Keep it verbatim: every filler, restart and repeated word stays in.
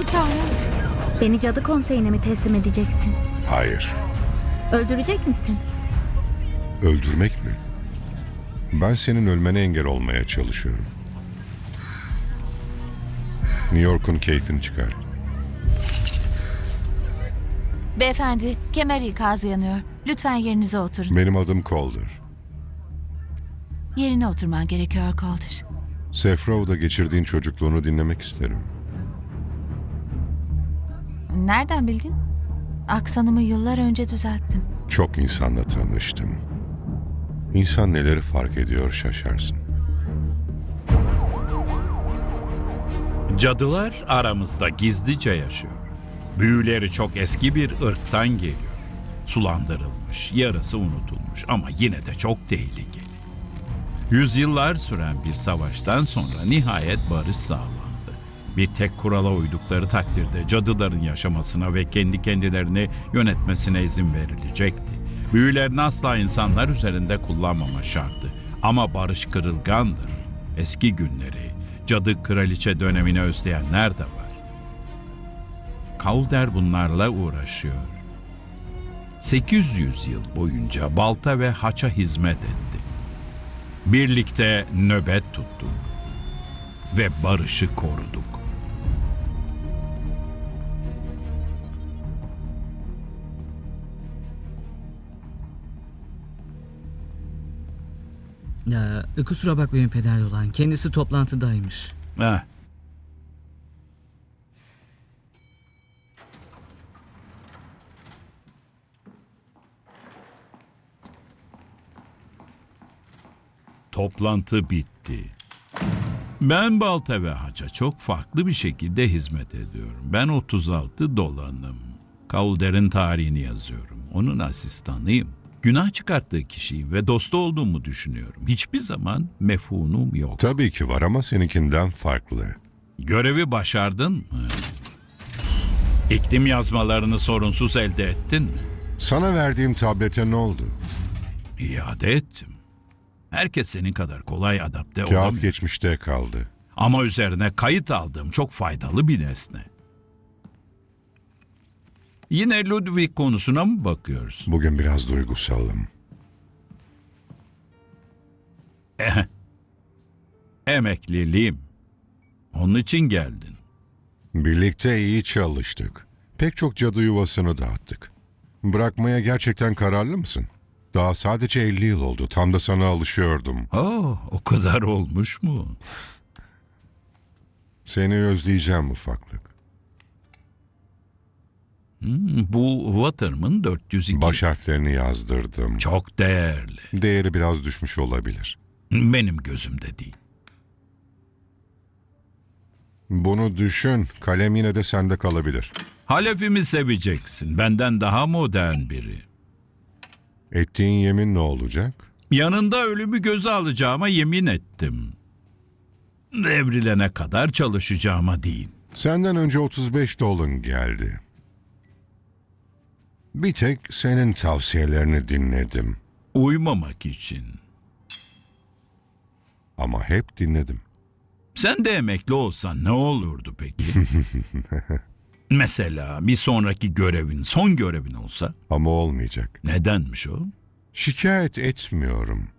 Tanrım. Beni cadı konseyine mi teslim edeceksin? Hayır. Öldürecek misin? Öldürmek mi? Ben senin ölmene engel olmaya çalışıyorum. New York'un keyfini çıkar. Beyefendi, kemer ikazı yanıyor. Lütfen yerinize oturun. Benim adım Calder. Yerine oturman gerekiyor Calder. Saffrov'da geçirdiğin çocukluğunu dinlemek isterim. Nereden bildin? Aksanımı yıllar önce düzelttim. Çok insanla tanıştım. İnsan neleri fark ediyor şaşarsın. Cadılar aramızda gizlice yaşıyor. Büyüleri çok eski bir ırktan geliyor. Sulandırılmış, yarısı unutulmuş ama yine de çok tehlikeli. Yüzyıllar süren bir savaştan sonra nihayet barış sağlandı. Bir tek kurala uydukları takdirde cadıların yaşamasına ve kendi kendilerini yönetmesine izin verilecekti. Büyülerini asla insanlar üzerinde kullanmama şarttı. Ama barış kırılgandır. Eski günleri, cadı kraliçe dönemini özleyenler de var. Calder bunlarla uğraşıyor. sekiz yüz yıl boyunca balta ve haça hizmet etti. Birlikte nöbet tuttuk ve barışı koruduk. Ya, kusura bakmayın Peder Dolan. Kendisi toplantıdaymış. Heh. Toplantı bitti. Ben balta ve haça çok farklı bir şekilde hizmet ediyorum. Ben otuz altı Dolan'ım. Calder'in tarihini yazıyorum. Onun asistanıyım. Günah çıkarttığı kişiyim ve dostu olduğumu düşünüyorum. Hiçbir zaman mefhunum yok. Tabii ki var ama seninkinden farklı. Görevi başardın mı? İklim yazmalarını sorunsuz elde ettin mi? Sana verdiğim tablete ne oldu? İade ettim. Herkes senin kadar kolay adapte Kağıt olamıyor. geçmişte kaldı. Ama üzerine kayıt aldığım çok faydalı bir nesne. Yine Ludwig konusuna mı bakıyoruz? Bugün biraz duygusalım. Eh, emekliliğim. Onun için geldin. Birlikte iyi çalıştık. Pek çok cadı yuvasını dağıttık. Bırakmaya gerçekten kararlı mısın? Daha sadece elli yıl oldu. Tam da sana alışıyordum. Oh, o kadar olmuş mu? Seni özleyeceğim ufaklık. Hmm, bu Waterman dört yüz iki. Baş harflerini yazdırdım. Çok değerli. Değeri biraz düşmüş olabilir. Benim gözümde değil. Bunu düşün. Kalem yine de sende kalabilir. Halefimi seveceksin. Benden daha modern biri. Ettiğin yemin ne olacak? Yanında ölümü göze alacağıma yemin ettim. Devrilene kadar çalışacağıma değil. Senden önce otuz beş Dolan geldi. Bir tek senin tavsiyelerini dinledim. Uymamak için. Ama hep dinledim. Sen de emekli olsan ne olurdu peki? Mesela bir sonraki görevin son görevin olsa? Ama olmayacak. Nedenmiş o? Şikayet etmiyorum.